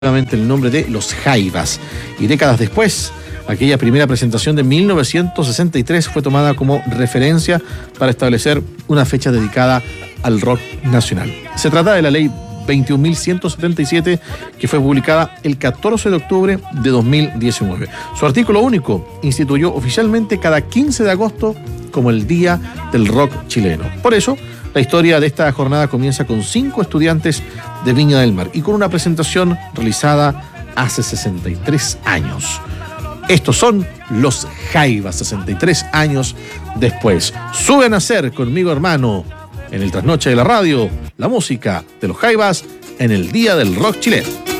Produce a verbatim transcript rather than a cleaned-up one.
nuevamente el nombre de Los Jaivas. Y décadas después, aquella primera presentación de mil novecientos sesenta y tres fue tomada como referencia para establecer una fecha dedicada al rock nacional. Se trata de la ley veintiún mil ciento setenta y siete, que fue publicada el catorce de octubre de dos mil diecinueve. Su artículo único instituyó oficialmente cada quince de agosto como el Día del Rock chileno. Por eso, la historia de esta jornada comienza con cinco estudiantes de Viña del Mar y con una presentación realizada hace sesenta y tres años. Estos son Los Jaivas, sesenta y tres años después. Sube a nacer conmigo, hermano, en el trasnoche de la radio, la música de Los Jaivas en el Día del Rock chileno.